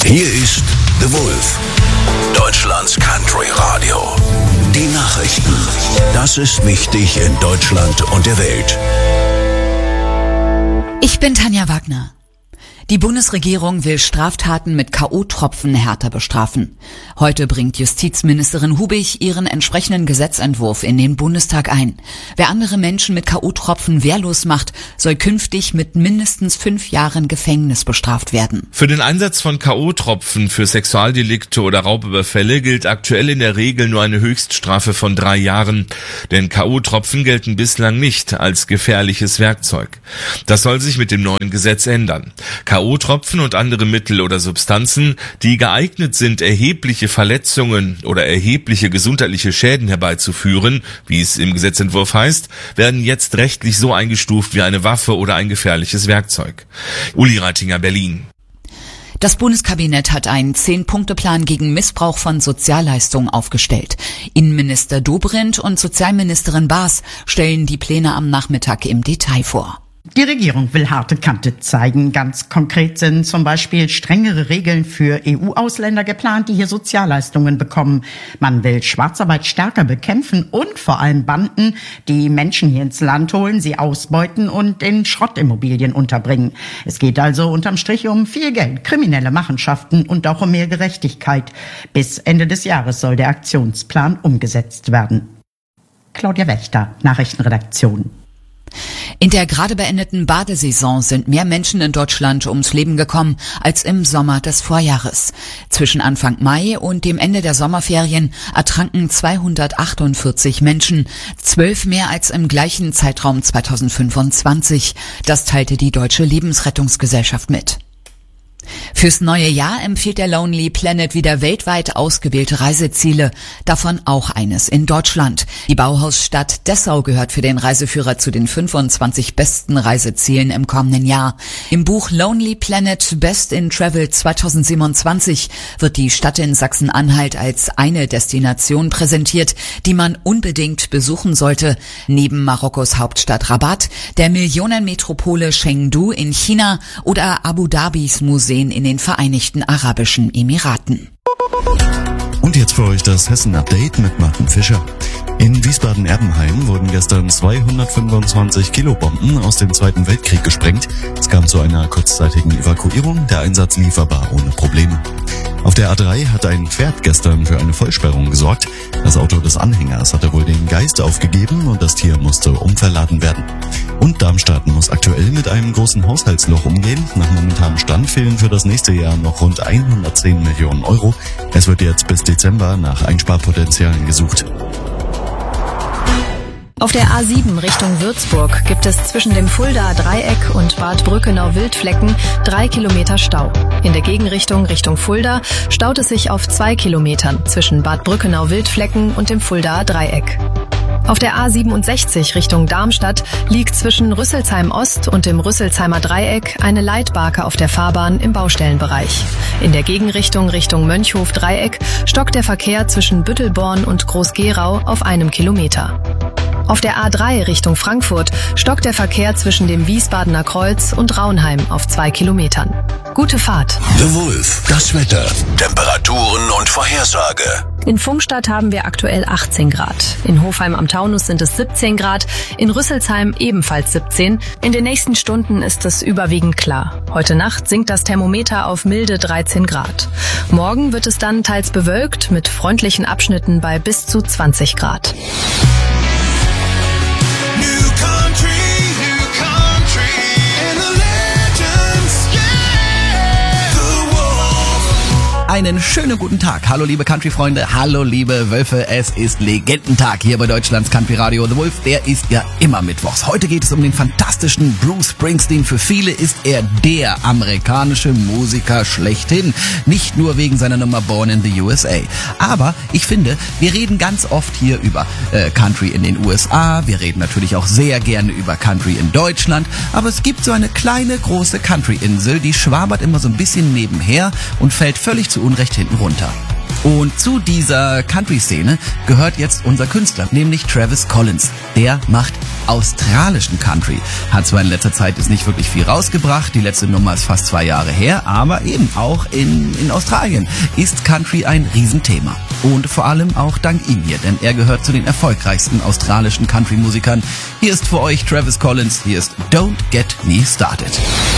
Hier ist The Wolf, Deutschlands Country Radio. Die Nachrichten. Das ist wichtig in Deutschland und der Welt. Ich bin Tanja Wagner. Die Bundesregierung will Straftaten mit K.O.-Tropfen härter bestrafen. Heute bringt Justizministerin Hubig ihren entsprechenden Gesetzentwurf in den Bundestag ein. Wer andere Menschen mit K.O.-Tropfen wehrlos macht, soll künftig mit mindestens 5 Jahren Gefängnis bestraft werden. Für den Einsatz von K.O.-Tropfen für Sexualdelikte oder Raubüberfälle gilt aktuell in der Regel nur eine Höchststrafe von 3 Jahren. Denn K.O.-Tropfen gelten bislang nicht als gefährliches Werkzeug. Das soll sich mit dem neuen Gesetz ändern. K.O.-Tropfen und andere Mittel oder Substanzen, die geeignet sind, erhebliche Verletzungen oder erhebliche gesundheitliche Schäden herbeizuführen, wie es im Gesetzentwurf heißt, werden jetzt rechtlich so eingestuft wie eine Waffe oder ein gefährliches Werkzeug. Uli Reitinger, Berlin. Das Bundeskabinett hat einen 10-Punkte-Plan gegen Missbrauch von Sozialleistungen aufgestellt. Innenminister Dobrindt und Sozialministerin Baas stellen die Pläne am Nachmittag im Detail vor. Die Regierung will harte Kante zeigen. Ganz konkret sind zum Beispiel strengere Regeln für EU-Ausländer geplant, die hier Sozialleistungen bekommen. Man will Schwarzarbeit stärker bekämpfen und vor allem Banden, die Menschen hier ins Land holen, sie ausbeuten und in Schrottimmobilien unterbringen. Es geht also unterm Strich um viel Geld, kriminelle Machenschaften und auch um mehr Gerechtigkeit. Bis Ende des Jahres soll der Aktionsplan umgesetzt werden. Claudia Wächter, Nachrichtenredaktion. In der gerade beendeten Badesaison sind mehr Menschen in Deutschland ums Leben gekommen als im Sommer des Vorjahres. Zwischen Anfang Mai und dem Ende der Sommerferien ertranken 248 Menschen, 12 mehr als im gleichen Zeitraum 2025. Das teilte die Deutsche Lebensrettungsgesellschaft mit. Fürs neue Jahr empfiehlt der Lonely Planet wieder weltweit ausgewählte Reiseziele, davon auch eines in Deutschland. Die Bauhausstadt Dessau gehört für den Reiseführer zu den 25 besten Reisezielen im kommenden Jahr. Im Buch Lonely Planet Best in Travel 2027 wird die Stadt in Sachsen-Anhalt als eine Destination präsentiert, die man unbedingt besuchen sollte. Neben Marokkos Hauptstadt Rabat, der Millionenmetropole Chengdu in China oder Abu Dhabis Museen in den Vereinigten Arabischen Emiraten. Und jetzt für euch das Hessen-Update mit Martin Fischer. In Wiesbaden-Erbenheim wurden gestern 225 Kilobomben aus dem Zweiten Weltkrieg gesprengt. Es kam zu einer kurzzeitigen Evakuierung. Der Einsatz lief aber ohne Probleme. Auf der A3 hat ein Pferd gestern für eine Vollsperrung gesorgt. Das Auto des Anhängers hatte wohl den Geist aufgegeben und das Tier musste umverladen werden. Und Darmstadt muss aktuell mit einem großen Haushaltsloch umgehen. Nach momentanem Stand fehlen für das nächste Jahr noch rund 110 Millionen Euro. Es wird jetzt bis Dezember nach Einsparpotenzialen gesucht. Auf der A7 Richtung Würzburg gibt es zwischen dem Fuldaer Dreieck und Bad Brückenau-Wildflecken 3 Kilometer Stau. In der Gegenrichtung Richtung Fulda staut es sich auf 2 Kilometern zwischen Bad Brückenau-Wildflecken und dem Fuldaer Dreieck. Auf der A67 Richtung Darmstadt liegt zwischen Rüsselsheim Ost und dem Rüsselsheimer Dreieck eine Leitbarke auf der Fahrbahn im Baustellenbereich. In der Gegenrichtung Richtung Mönchhof Dreieck stockt der Verkehr zwischen Büttelborn und Groß-Gerau auf 1 Kilometer. Auf der A3 Richtung Frankfurt stockt der Verkehr zwischen dem Wiesbadener Kreuz und Raunheim auf 2 Kilometern. Gute Fahrt. The Wolf, das Wetter, Temperaturen und Vorhersage. In Pfungstadt haben wir aktuell 18 Grad. In Hofheim am Taunus sind es 17 Grad, in Rüsselsheim ebenfalls 17. In den nächsten Stunden ist es überwiegend klar. Heute Nacht sinkt das Thermometer auf milde 13 Grad. Morgen wird es dann teils bewölkt mit freundlichen Abschnitten bei bis zu 20 Grad. Einen schönen guten Tag. Hallo liebe Country-Freunde, hallo liebe Wölfe. Es ist Legendentag hier bei Deutschlands Country Radio. The Wolf, der ist ja immer mittwochs. Heute geht es um den fantastischen Bruce Springsteen. Für viele ist er der amerikanische Musiker schlechthin. Nicht nur wegen seiner Nummer Born in the USA. Aber ich finde, wir reden ganz oft hier über Country in den USA. Wir reden natürlich auch sehr gerne über Country in Deutschland. Aber es gibt so eine kleine, große Country-Insel, die schwabert immer so ein bisschen nebenher und fällt völlig zu Unrecht hinten runter. Und zu dieser Country-Szene gehört jetzt unser Künstler, nämlich Travis Collins. Der macht australischen Country. Hat zwar in letzter Zeit jetzt nicht wirklich viel rausgebracht, die letzte Nummer ist fast 2 Jahre her, aber eben auch in Australien ist Country ein Riesenthema. Und vor allem auch dank ihm hier, denn er gehört zu den erfolgreichsten australischen Country-Musikern. Hier ist für euch Travis Collins, hier ist Don't Get Me Started.